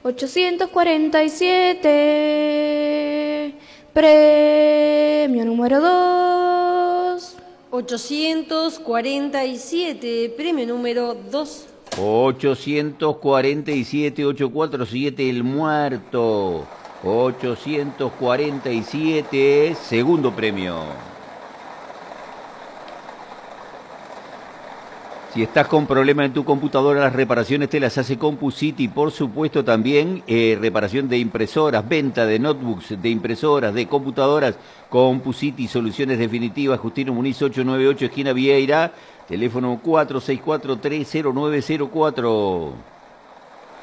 847. Premio número 2. 847, premio número 2. 847, 847, el muerto. 847, segundo premio. Si estás con problemas en tu computadora, las reparaciones te las hace CompuCity. Por supuesto también reparación de impresoras, venta de notebooks, de impresoras, de computadoras. CompuCity, soluciones definitivas. Justino Muniz 898, esquina Vieira. Teléfono 464-30904.